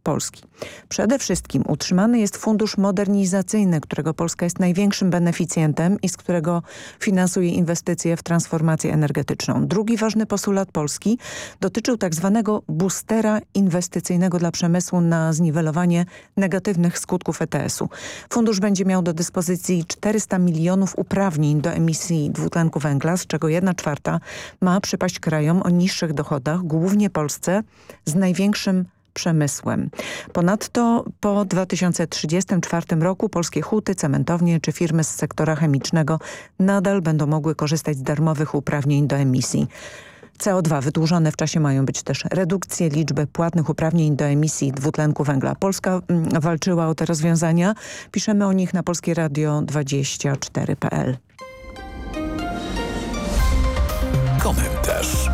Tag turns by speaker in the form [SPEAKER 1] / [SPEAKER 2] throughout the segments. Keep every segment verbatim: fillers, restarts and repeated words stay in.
[SPEAKER 1] Polski. Przede wszystkim utrzymany jest fundusz modernizacyjny, którego Polska jest największym beneficjentem i z którego finansuje inwestycje w transformację energetyczną. Drugi ważny postulat Polski dotyczył tak zwanego boostera inwestycyjnego dla przemysłu na zniwelowanie negatywnych skutków E T S-u. Fundusz będzie miał do dyspozycji czterysta milionów uprawnień do emisji dwutlenku węgla, z czego jedna czwarta ma przypaść krajom o niższych dochodach, głównie Polsce z największym przemysłem. Ponadto po dwa tysiące trzydziestym czwartym roku polskie huty, cementownie czy firmy z sektora chemicznego nadal będą mogły korzystać z darmowych uprawnień do emisji C O dwa. Wydłużone w czasie mają być też redukcje liczby płatnych uprawnień do emisji dwutlenku węgla. Polska mm, walczyła o te rozwiązania. Piszemy o nich na Polskie Radio dwadzieścia cztery kropka p l.
[SPEAKER 2] Komentarz.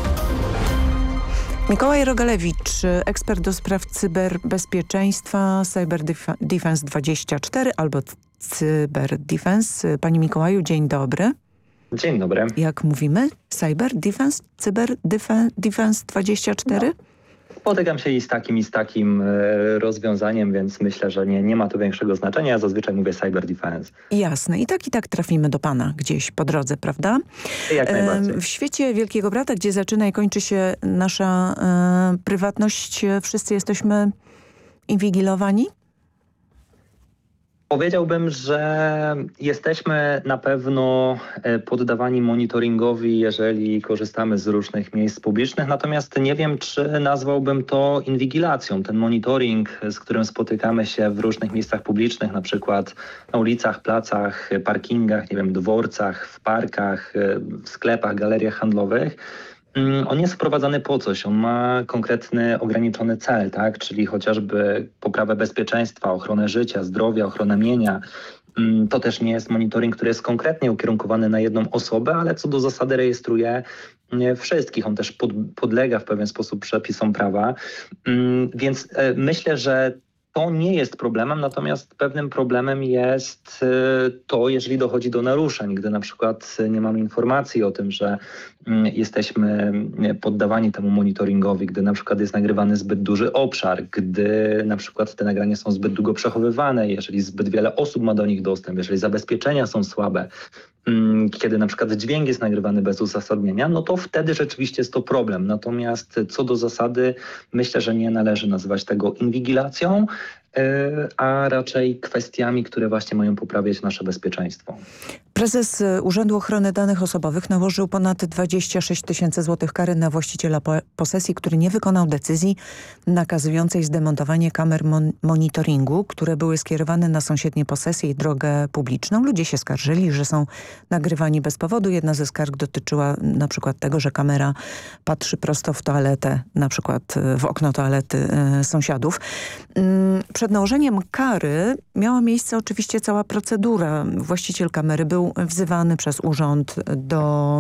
[SPEAKER 1] Mikołaj Rogalewicz, ekspert do spraw cyberbezpieczeństwa, Cyber Defense dwadzieścia cztery albo Cyber Defense. Panie Mikołaju, dzień dobry.
[SPEAKER 3] Dzień dobry.
[SPEAKER 1] Jak mówimy? Cyber Defense? Cyber Defense dwadzieścia cztery?
[SPEAKER 3] No. Spotykam się i z takim, i z takim e, rozwiązaniem, więc myślę, że nie, nie ma to większego znaczenia. Ja zazwyczaj mówię Cyber Defense.
[SPEAKER 1] Jasne. I tak i tak trafimy do pana gdzieś po drodze, prawda?
[SPEAKER 3] Jak najbardziej.
[SPEAKER 1] W świecie Wielkiego Brata, gdzie zaczyna i kończy się nasza e, prywatność, wszyscy jesteśmy inwigilowani?
[SPEAKER 3] Powiedziałbym, że jesteśmy na pewno poddawani monitoringowi, jeżeli korzystamy z różnych miejsc publicznych, natomiast nie wiem, czy nazwałbym to inwigilacją. Ten monitoring, z którym spotykamy się w różnych miejscach publicznych, na przykład na ulicach, placach, parkingach, nie wiem, dworcach, w parkach, w sklepach, galeriach handlowych, on jest wprowadzany po coś, on ma konkretny, ograniczony cel, tak? Czyli chociażby poprawę bezpieczeństwa, ochronę życia, zdrowia, ochronę mienia. To też nie jest monitoring, który jest konkretnie ukierunkowany na jedną osobę, ale co do zasady rejestruje wszystkich. On też pod, podlega w pewien sposób przepisom prawa. Więc myślę, że to nie jest problemem, natomiast pewnym problemem jest to, jeżeli dochodzi do naruszeń, gdy na przykład nie mamy informacji o tym, że jesteśmy poddawani temu monitoringowi, gdy na przykład jest nagrywany zbyt duży obszar, gdy na przykład te nagrania są zbyt długo przechowywane, jeżeli zbyt wiele osób ma do nich dostęp, jeżeli zabezpieczenia są słabe, kiedy na przykład dźwięk jest nagrywany bez uzasadnienia, no to wtedy rzeczywiście jest to problem. Natomiast co do zasady myślę, że nie należy nazywać tego inwigilacją, a raczej kwestiami, które właśnie mają poprawiać nasze bezpieczeństwo.
[SPEAKER 1] Prezes Urzędu Ochrony Danych Osobowych nałożył ponad dwadzieścia sześć tysięcy złotych kary na właściciela posesji, który nie wykonał decyzji nakazującej zdemontowanie kamer mon monitoringu, które były skierowane na sąsiednie posesje i drogę publiczną. Ludzie się skarżyli, że są nagrywani bez powodu. Jedna ze skarg dotyczyła na przykład tego, że kamera patrzy prosto w toaletę, na przykład w okno toalety y, sąsiadów. Ym, Przed nałożeniem kary miała miejsce oczywiście cała procedura. Właściciel kamery był wzywany przez urząd do,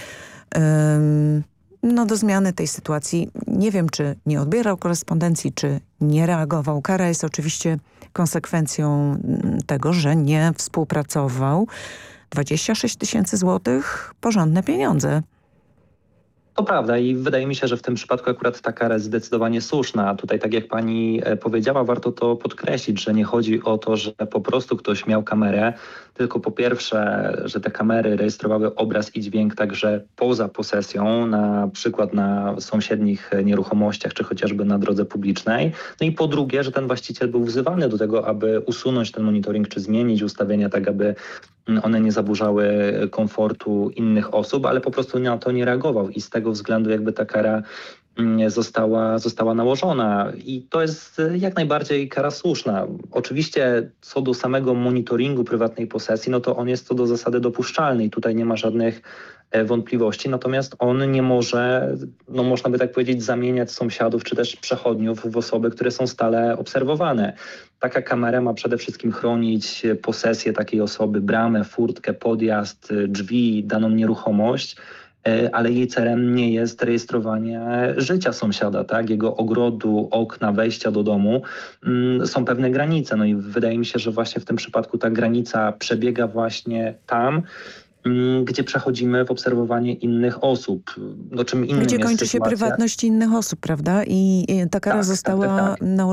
[SPEAKER 1] ym, no do zmiany tej sytuacji. Nie wiem, czy nie odbierał korespondencji, czy nie reagował. Kara jest oczywiście konsekwencją tego, że nie współpracował. dwadzieścia sześć tysięcy złotych, porządne pieniądze.
[SPEAKER 3] To prawda i wydaje mi się, że w tym przypadku akurat ta kara jest zdecydowanie słuszna. A tutaj, tak jak pani powiedziała, warto to podkreślić, że nie chodzi o to, że po prostu ktoś miał kamerę, tylko po pierwsze, że te kamery rejestrowały obraz i dźwięk także poza posesją, na przykład na sąsiednich nieruchomościach, czy chociażby na drodze publicznej. No i po drugie, że ten właściciel był wzywany do tego, aby usunąć ten monitoring, czy zmienić ustawienia tak, aby one nie zaburzały komfortu innych osób, ale po prostu na to nie reagował i z tego względu jakby ta kara została, została nałożona i to jest jak najbardziej kara słuszna. Oczywiście co do samego monitoringu prywatnej posesji, no to on jest co do zasady dopuszczalny i tutaj nie ma żadnych wątpliwości, natomiast on nie może, no można by tak powiedzieć, zamieniać sąsiadów czy też przechodniów w osoby, które są stale obserwowane. Taka kamera ma przede wszystkim chronić posesję takiej osoby, bramę, furtkę, podjazd, drzwi, daną nieruchomość, ale jej celem nie jest rejestrowanie życia sąsiada, tak? Jego ogrodu, okna, wejścia do domu. Są pewne granice, no i wydaje mi się, że właśnie w tym przypadku ta granica przebiega właśnie tam, gdzie przechodzimy w obserwowanie innych osób. No, czym innym
[SPEAKER 1] gdzie
[SPEAKER 3] jest
[SPEAKER 1] kończy się
[SPEAKER 3] sytuacja.
[SPEAKER 1] prywatność innych osób, prawda? I ta kara
[SPEAKER 3] Tak,
[SPEAKER 1] została
[SPEAKER 3] tak, tak, tak.
[SPEAKER 1] nałożona